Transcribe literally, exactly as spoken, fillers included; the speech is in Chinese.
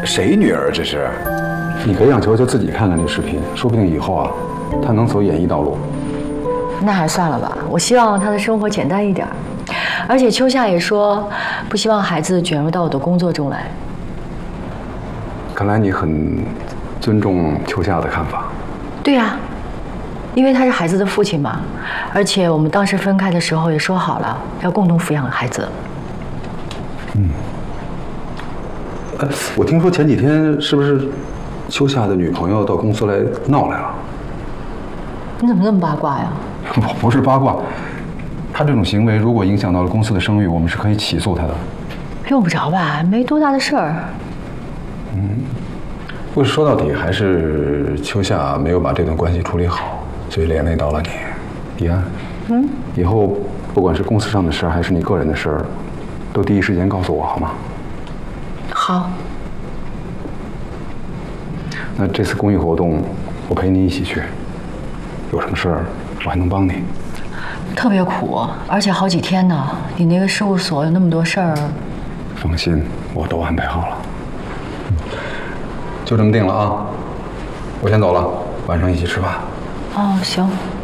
谁女儿这是？ 你可以让球球自己看看这视频，说不定以后啊，他能走演艺道路。 那还算了吧，我希望他的生活简单一点，而且秋夏也说不希望孩子卷入到我的工作中来。 看来你很尊重秋夏的看法。 对呀、啊，因为他是孩子的父亲嘛，而且我们当时分开的时候也说好了要共同抚养孩子。 嗯。哎，我听说前几天是不是秋夏的女朋友到公司来闹来了？ 你怎么那么八卦呀？ 我不是八卦，他这种行为如果影响到了公司的声誉，我们是可以起诉他的。 用不着吧，没多大的事儿。 嗯，不过说到底还是秋夏没有把这段关系处理好，所以连累到了你，迪安。嗯，以后不管是公司上的事还是你个人的事儿，都第一时间告诉我好吗？ 好。 那这次公益活动，我陪你一起去。有什么事儿，我还能帮你。 特别苦，而且好几天呢。你那个事务所有那么多事儿。 放心，我都安排好了。就这么定了啊！我先走了，晚上一起吃饭。 哦，行。